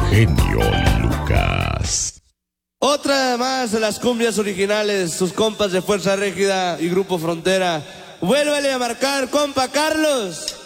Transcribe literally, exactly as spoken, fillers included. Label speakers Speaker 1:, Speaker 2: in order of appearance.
Speaker 1: Genio Lucas.
Speaker 2: Otra más de las cumbias originales, sus compas de Fuerza Régida y Grupo Frontera. Vuélvele a marcar, compa Carlos.